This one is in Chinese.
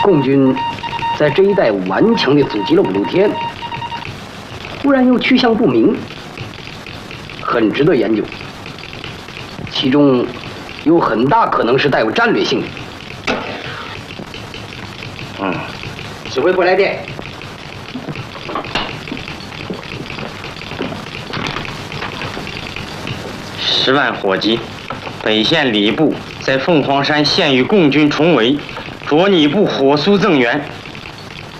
共军在这一带顽强地阻击了5、6天，忽然又去向不明，很值得研究。其中有很大可能是带有战略性的。指挥回来电。 10万火急，北线礼部在凤凰山现与共军重围，着你部火速增援，